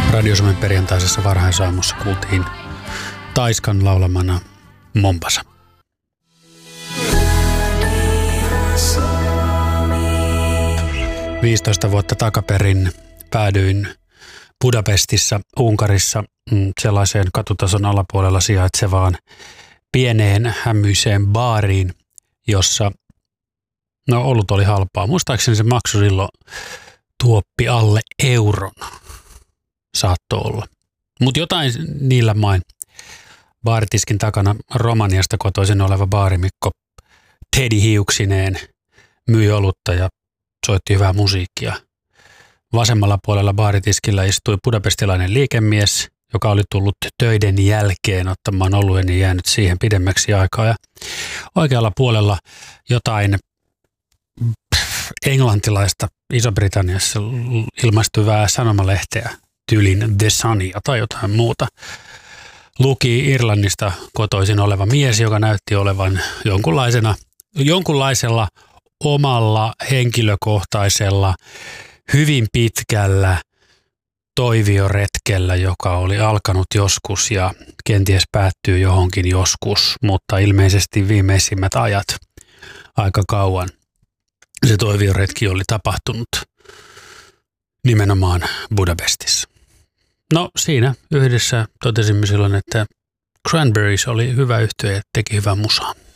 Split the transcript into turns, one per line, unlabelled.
Radio Suomen perjantaisessa varhaisaamussa kuultiin Taiskan laulamana Mombasa. – 15 vuotta takaperin päädyin Budapestissa, Unkarissa, sellaiseen katutason alapuolella sijaitsevaan pieneen hämyiseen baariin, jossa olut oli halpaa. Muistaakseni se maksoi silloin tuoppi alle euron. Saattoi olla. Mutta jotain niillä main. Baaritiskin takana Romaniasta kotoisin oleva baarimikko Teddy hiuksineen myi olutta ja soitti hyvää musiikkia. Vasemmalla puolella baaritiskillä istui budapestilainen liikemies, joka oli tullut töiden jälkeen ottamaan oluen ja jäänyt siihen pidemmäksi aikaa. Ja oikealla puolella jotain englantilaista Iso-Britanniassa ilmestyvää sanomalehteä, tyylin The Sunia tai jotain muuta, luki Irlannista kotoisin oleva mies, joka näytti olevan jonkunlaisella omalla henkilökohtaisella, hyvin pitkällä toivioretkellä, joka oli alkanut joskus ja kenties päättyy johonkin joskus, mutta ilmeisesti viimeisimmät ajat aika kauan. Se toivioretki oli tapahtunut nimenomaan Budapestissa. No siinä yhdessä totesimme silloin, että Cranberries oli hyvä yhtye ja teki hyvää musaa.